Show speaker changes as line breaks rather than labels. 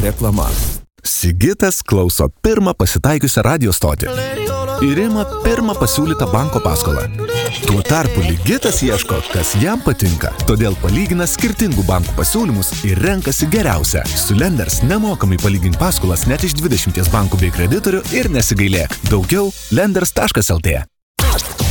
reklama. Sigitas klauso pirmą pasitaikiusią radio stotį ir ima pirmą pasiūlytą banko paskolą. Tuo tarpu Ligitas ieško, kas jam patinka, todėl palygina skirtingų bankų pasiūlymus ir renkasi geriausią. Su Lenders nemokamai palygink paskolas net iš 20 bankų bei kreditorių ir nesigailėk. Daugiau lenders.lt.